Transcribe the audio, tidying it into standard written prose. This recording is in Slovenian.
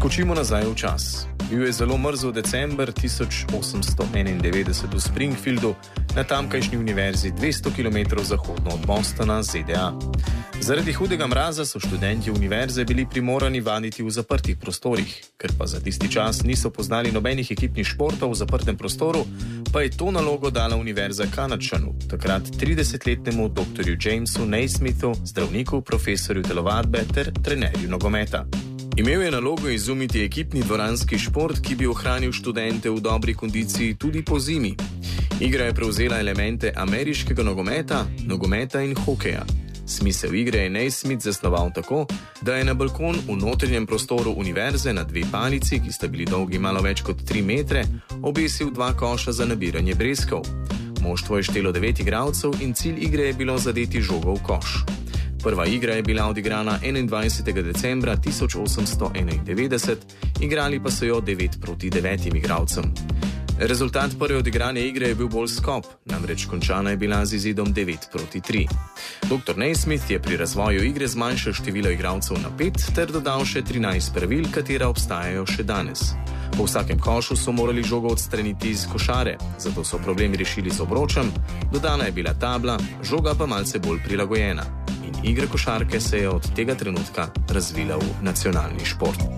Skočimo nazaj v čas. Bil je zelo mrzel december 1891 v Springfieldu, na tamkajšnji univerzi 200 km zahodno od Bostona, ZDA. Zaradi hudega mraza so študenti univerze bili primorani vaditi v zaprtih prostorih, ker pa za tisti čas niso poznali nobenih ekipnih športov v zaprtem prostoru, pa je to nalogo dala univerza Kanadčanu, takrat 30-letnemu dr. Jamesu Naismithu, zdravniku, profesorju telovadbe ter trenerju nogometa. Imel je nalogo izumiti ekipni dvoranski šport, ki bi ohranil študente v dobri kondiciji tudi po zimi. Igra je prevzela elemente ameriškega nogometa in hokeja. Smisel igre je Naismith zasnoval tako, da je na balkon v notranjem prostoru univerze na dve palici, ki sta bili dolgi malo več kot 3 metre, obesil 2 koša za nabiranje breskov. Moštvo je štelo 9 igralcev in cilj igre je bilo zadeti žogo v koš. Prva igra je bila odigrana 21. decembra 1891, igrali pa so jo 9 proti 9 igralcem. Rezultat prve odigrane igre je bil bolj skop, namreč končana je bila z izidom 9 proti 3. Dr. Naismith je pri razvoju igre zmanjšal število igralcev na 5 ter dodal še 13 pravil, katera obstajajo še danes. Po vsakem košu so morali žogo odstraniti iz košare, zato so problem rešili z obročem, dodana je bila tabla, žoga pa malce bolj prilagojena. In igra košarke se je od tega trenutka razvila v nacionalni šport.